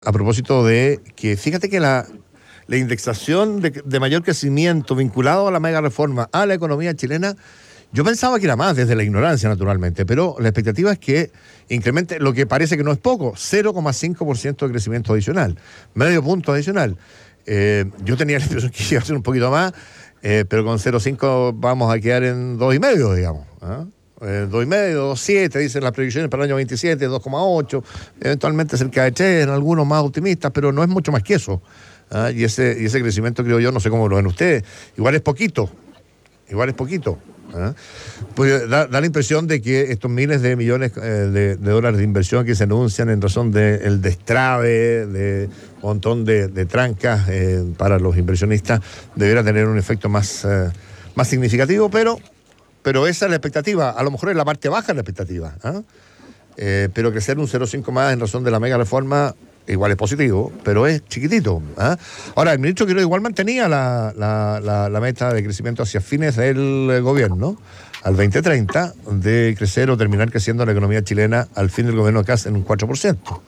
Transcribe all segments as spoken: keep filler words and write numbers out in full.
a propósito de que, fíjate que la, la indexación de, de mayor crecimiento vinculado a la mega reforma a la economía chilena, yo pensaba que era más desde la ignorancia, naturalmente, pero la expectativa es que incremente lo que parece que no es poco, cero coma cinco por ciento de crecimiento adicional, medio punto adicional. Eh, yo tenía la impresión que iba a ser un poquito más, eh, pero con cero coma cinco vamos a quedar en dos coma cinco, digamos. ¿eh? Eh, dos coma cinco, dos coma siete, dicen las previsiones para el año veintisiete, dos coma ocho, eventualmente cerca de tres, en algunos más optimistas, pero no es mucho más que eso. ¿eh? Y, ese, y ese crecimiento, creo yo, no sé cómo lo ven ustedes, igual es poquito, igual es poquito. ¿eh? Pues da, da la impresión de que estos miles de millones eh, de, de dólares de inversión que se anuncian en razón del destrave, de un montón de, de trancas eh, para los inversionistas, debería tener un efecto más, eh, más significativo, pero, pero esa es la expectativa. A lo mejor es la parte baja de la expectativa. ¿eh? Eh, pero crecer un cero coma cinco más en razón de la mega reforma igual es positivo, pero es chiquitito. ¿eh? Ahora, el ministro Quiroga igual mantenía la, la, la, la meta de crecimiento hacia fines del gobierno, al veinte treinta, de crecer o terminar creciendo la economía chilena al fin del gobierno de Kast en un cuatro por ciento.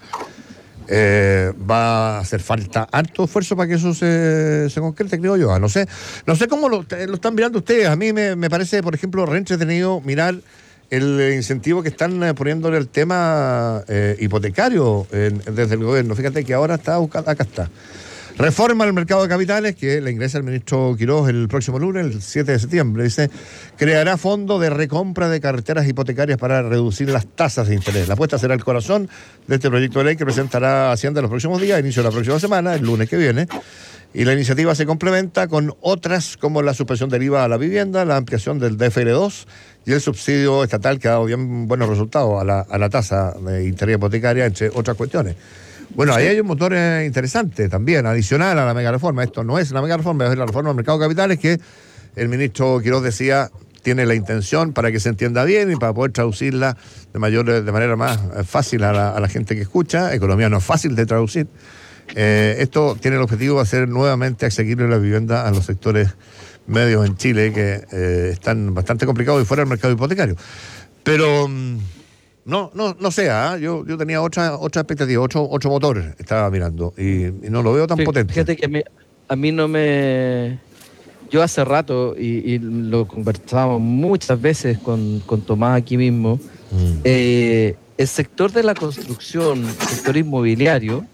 Eh, va a hacer falta harto esfuerzo para que eso se, se concrete, creo yo. No sé, no sé cómo lo, lo están mirando ustedes. A mí me, me parece, por ejemplo, re entretenido mirar el incentivo que están poniéndole el tema eh, hipotecario eh, desde el gobierno. Fíjate que ahora está buscando, acá está. Reforma al mercado de capitales, que le ingresa el ministro Quiroga el próximo lunes, el siete de septiembre. Dice, creará fondo de recompra de carteras hipotecarias para reducir las tasas de interés. La apuesta será el corazón de este proyecto de ley que presentará Hacienda en los próximos días, inicio de la próxima semana, el lunes que viene. Y la iniciativa se complementa con otras como la suspensión del I V A a la vivienda, la ampliación del D F R dos y el subsidio estatal que ha dado bien buenos resultados a la, a la tasa de interés hipotecaria, entre otras cuestiones. Bueno, ahí hay un motor eh, interesante también, adicional a la mega reforma. Esto no es la mega reforma, es la reforma del mercado de capitales que el ministro Quiroga decía tiene la intención, para que se entienda bien y para poder traducirla de mayor de manera más fácil a la, a la gente que escucha. Economía no es fácil de traducir. Eh, esto tiene el objetivo de hacer nuevamente asequible la vivienda a los sectores medios en Chile que eh, están bastante complicados y fuera del mercado hipotecario. Pero no, no, no sea, ¿eh? yo, yo tenía otra, otra expectativa, otro, otro motor estaba mirando y, y no lo veo tan sí, potente. Fíjate que a mí, a mí no me... Yo hace rato, y, y lo conversábamos muchas veces con, con Tomás aquí mismo, mm. eh, el sector de la construcción, el sector inmobiliario,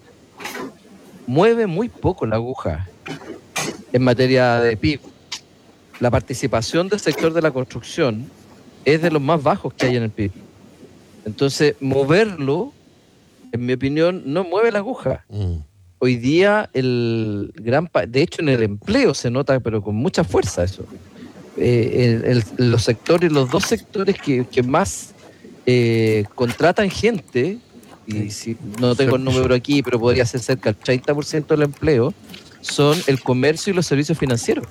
mueve muy poco la aguja en materia de P I B. La participación del sector de la construcción es de los más bajos que hay en el P I B. Entonces, moverlo, en mi opinión, no mueve la aguja. Mm. Hoy día, el gran de hecho, en el empleo se nota, pero con mucha fuerza eso. Eh, el, el, los sectores, los dos sectores que, que más eh, contratan gente, y si no tengo el número aquí, pero podría ser cerca del treinta por ciento del empleo, son el comercio y los servicios financieros.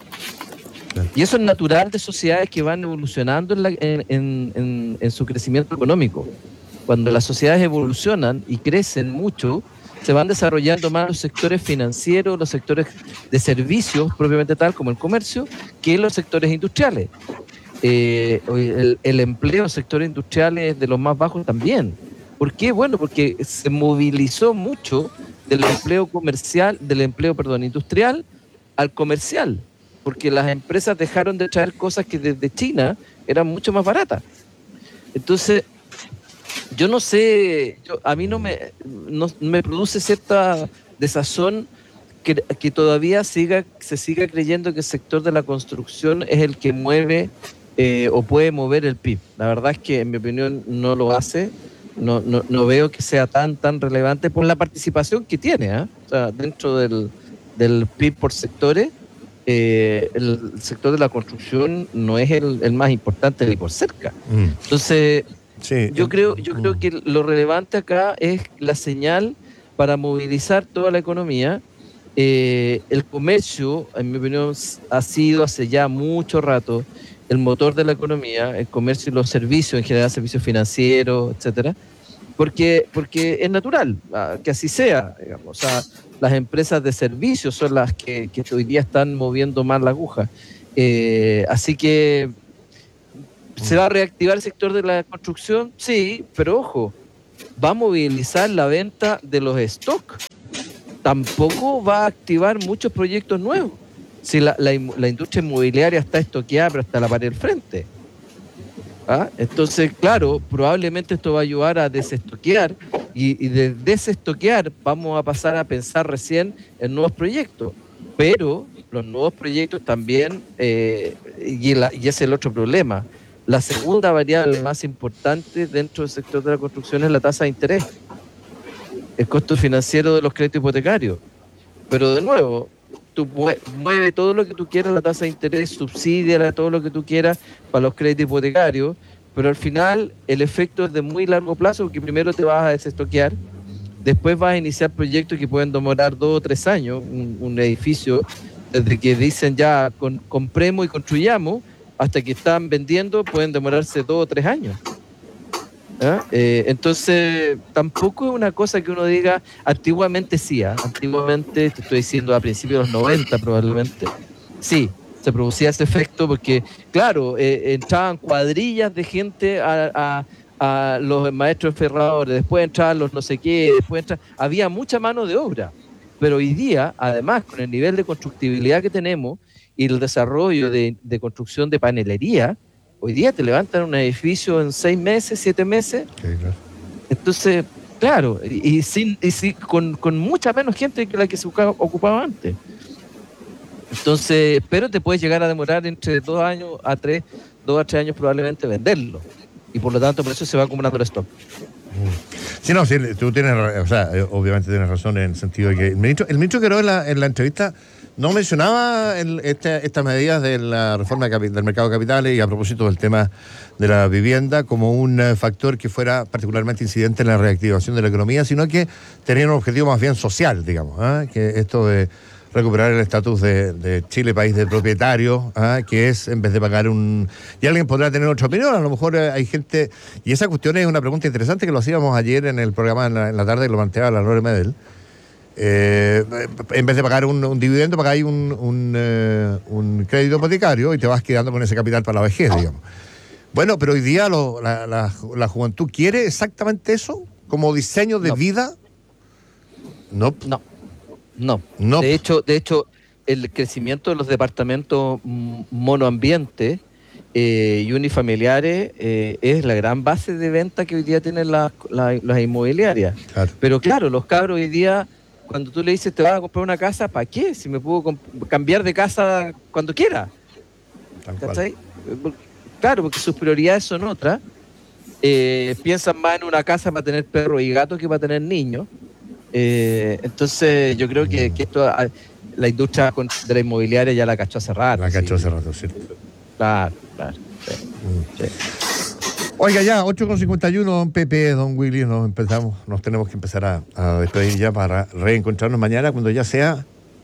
Y eso es natural de sociedades que van evolucionando en, la, en, en, en su crecimiento económico. Cuando las sociedades evolucionan y crecen mucho, se van desarrollando más los sectores financieros, los sectores de servicios, propiamente tal, como el comercio, que los sectores industriales. Eh, el, el empleo en sectores industriales es de los más bajos también. ¿Por qué? Bueno, porque se movilizó mucho del empleo comercial, del empleo, perdón, industrial al comercial, porque las empresas dejaron de traer cosas que desde China eran mucho más baratas. Entonces, yo no sé, yo, a mí no me, no, me produce cierta desazón que, que todavía siga, se siga creyendo que el sector de la construcción es el que mueve eh, o puede mover el P I B. La verdad es que, en mi opinión, no lo hace. No, no, no veo que sea tan tan relevante por la participación que tiene, ¿eh? O sea, dentro del, del P I B por sectores, eh, el sector de la construcción no es el, el más importante ni por cerca. Mm. Entonces, sí, yo creo yo mm. creo que lo relevante acá es la señal para movilizar toda la economía. Eh, el comercio, en mi opinión, ha sido hace ya mucho rato el motor de la economía, el comercio y los servicios, en general servicios financieros, etcétera, porque, porque es natural que así sea, digamos. O sea, las empresas de servicios son las que, que hoy día están moviendo más la aguja. Eh, así que, ¿se va a reactivar el sector de la construcción? Sí, pero ojo, va a movilizar la venta de los stocks. Tampoco va a activar muchos proyectos nuevos. Si la, la, la industria inmobiliaria está estoqueada, pero hasta la pared del frente. ¿Ah? Entonces, claro, probablemente esto va a ayudar a desestoquear y, y de desestoquear vamos a pasar a pensar recién en nuevos proyectos. Pero los nuevos proyectos también, eh, y, la, y ese es el otro problema, la segunda variable más importante dentro del sector de la construcción es la tasa de interés, el costo financiero de los créditos hipotecarios. Pero de nuevo, tú mueve todo lo que tú quieras, la tasa de interés, subsidia todo lo que tú quieras para los créditos hipotecarios, pero al final el efecto es de muy largo plazo, porque primero te vas a desestoquear, después vas a iniciar proyectos que pueden demorar dos o tres años, un, un edificio, desde que dicen ya con, compremos y construyamos, hasta que están vendiendo, pueden demorarse dos o tres años. ¿Ah? Eh, entonces, tampoco es una cosa que uno diga, antiguamente sí, ¿eh? antiguamente, te estoy diciendo a principios de los noventa probablemente, sí, se producía ese efecto porque, claro, eh, entraban cuadrillas de gente a, a, a los maestros ferradores, después entraban los no sé qué, después entraban, había mucha mano de obra, pero hoy día, además, con el nivel de constructibilidad que tenemos y el desarrollo de, de construcción de panelería, hoy día te levantan un edificio en seis meses, siete meses. Sí, claro. Entonces, claro, y, y, sin, y sin, con, con mucha menos gente que la que se ocupaba antes. Entonces, pero te puedes llegar a demorar entre dos años a tres, dos a tres años probablemente venderlo. Y por lo tanto, por eso se va acumulando el stock. Sí, no, sí, tú tienes, o sea, obviamente tienes razón en el sentido de que el ministro, el ministro Queró en la, en la entrevista no mencionaba el, este, estas medidas de la reforma del mercado de capitales y a propósito del tema de la vivienda como un factor que fuera particularmente incidente en la reactivación de la economía, sino que tenía un objetivo más bien social, digamos, ¿eh? Que esto de recuperar el estatus de, de Chile, país de propietario, ¿eh? Que es en vez de pagar un... Y alguien podrá tener otra opinión, a lo mejor hay gente... Y esa cuestión es una pregunta interesante que lo hacíamos ayer en el programa en la, en la tarde, que lo planteaba la Lore Medel. Eh, en vez de pagar un, un dividendo, pagáis un, un, eh, un crédito hipotecario y te vas quedando con ese capital para la vejez, digamos. Bueno, pero hoy día lo, la, la, la juventud quiere exactamente eso como diseño de no. vida. No. No. No. no. De hecho, de hecho, el crecimiento de los departamentos monoambiente eh, y unifamiliares eh, es la gran base de venta que hoy día tienen las, las, las inmobiliarias. Claro. Pero claro, los cabros hoy día, cuando tú le dices te vas a comprar una casa, ¿para qué? Si me puedo cambiar de casa cuando quiera. ¿Cachai? Claro, porque sus prioridades son otras. Eh, piensan más en una casa para tener perros y gatos que para tener niños. Eh, entonces yo creo que, que esto la industria de la inmobiliaria ya la cachó hace rato. La cachó sí. hace rato, ¿cierto? Claro, claro. Sí, mm. sí. Oiga, ya, ocho con cincuenta y uno, don Pepe, don Willy, nos empezamos, nos tenemos que empezar a, a despedir ya para reencontrarnos mañana cuando ya sea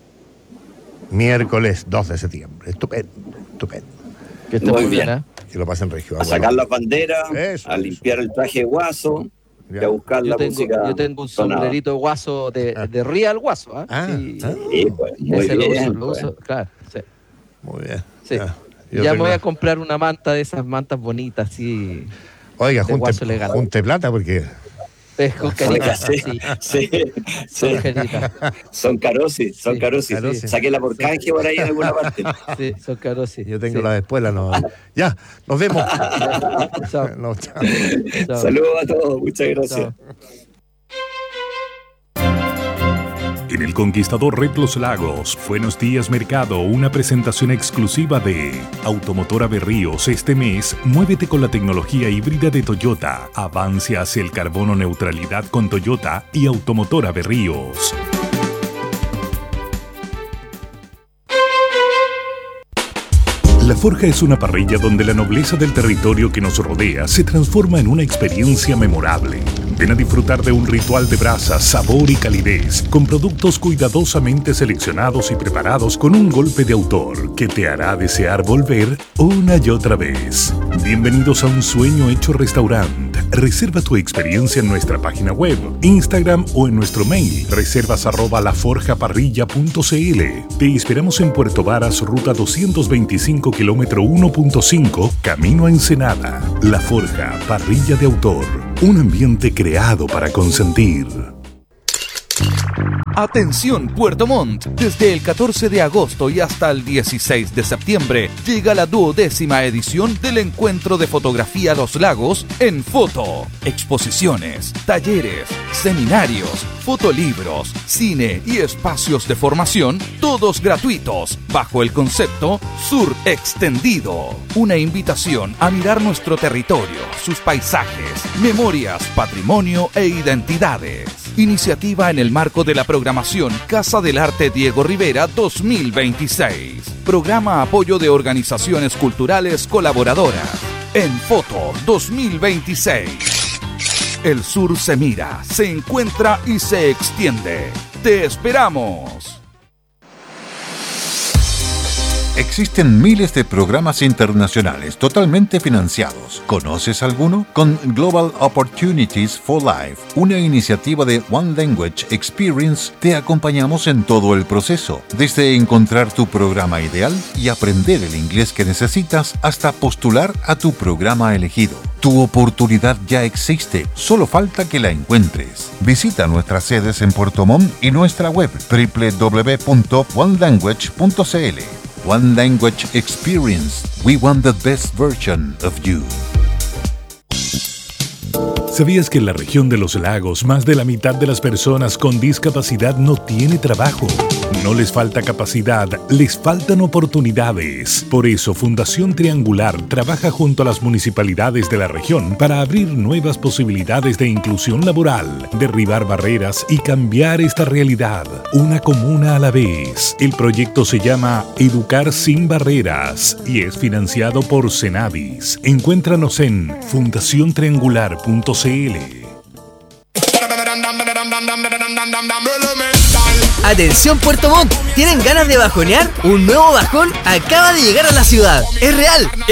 miércoles dos de septiembre. Estupendo, estupendo. Que esté muy bien, ¿eh? Que lo pasen regio. A sacar las banderas, eso, a limpiar eso. El traje de guaso. Y a buscar yo la tengo, música. Yo tengo un sombrerito guaso de, ah. de Real Guaso. ¿eh? Ah, sí, ah. Sí, pues, muy ese bien. Lo uso, lo pues. uso, claro, sí. Muy bien. Sí. Ya, ya me voy a comprar una manta de esas mantas bonitas, así. Oiga, junte, junte plata porque... Es con carita, sí, sí. sí, Son sí. caritas. Son carosis, son Sí, carosis. carosis. Saquéla por canje por ahí en alguna parte. Sí, son carosis. Yo tengo sí. la de espuela, no. Ya, nos vemos. Chao. No, chao. Chao. Saludos a todos, muchas gracias. Chao. En el Conquistador Red Los Lagos, Buenos Días Mercado, una presentación exclusiva de Automotora Berríos. Este mes, muévete con la tecnología híbrida de Toyota. Avance hacia el carbono neutralidad con Toyota y Automotora Berríos. La Forja es una parrilla donde la nobleza del territorio que nos rodea se transforma en una experiencia memorable. Ven a disfrutar de un ritual de brasas, sabor y calidez, con productos cuidadosamente seleccionados y preparados con un golpe de autor que te hará desear volver una y otra vez. Bienvenidos a un sueño hecho restaurante. Reserva tu experiencia en nuestra página web, Instagram o en nuestro mail, reservas arroba laforjaparrilla punto cl. Te esperamos en Puerto Varas, ruta doscientos veinticinco, kilómetro uno punto cinco, camino a Ensenada. La Forja, parrilla de autor. Un ambiente creado para consentir. Atención Puerto Montt, desde el catorce de agosto y hasta el dieciséis de septiembre llega la duodécima edición del Encuentro de Fotografía Los Lagos en Foto. Exposiciones, talleres, seminarios, fotolibros, cine y espacios de formación, todos gratuitos, bajo el concepto Sur Extendido. Una invitación a mirar nuestro territorio, sus paisajes, memorias, patrimonio e identidades. Iniciativa en el marco de la programación Casa del Arte Diego Rivera dos mil veintiséis. Programa apoyo de organizaciones culturales colaboradoras. En Foto dos mil veintiséis. El sur se mira, se encuentra y se extiende. ¡Te esperamos! Existen miles de programas internacionales totalmente financiados. ¿Conoces alguno? Con Global Opportunities for Life, una iniciativa de One Language Experience, te acompañamos en todo el proceso, desde encontrar tu programa ideal y aprender el inglés que necesitas hasta postular a tu programa elegido. Tu oportunidad ya existe, solo falta que la encuentres. Visita nuestras sedes en Puerto Montt y nuestra web doble u doble u doble u punto one language punto c l. One Language Experience. We want the best version of you. ¿Sabías que en la región de los lagos más de la mitad de las personas con discapacidad no tiene trabajo? No les falta capacidad, les faltan oportunidades. Por eso Fundación Triangular trabaja junto a las municipalidades de la región para abrir nuevas posibilidades de inclusión laboral, derribar barreras y cambiar esta realidad, una comuna a la vez. El proyecto se llama Educar sin Barreras y es financiado por Cenavis. Encuéntranos en fundación triangular punto c l. Atención Puerto Montt, ¿tienen ganas de bajonear? Un nuevo bajón acaba de llegar a la ciudad. Es real,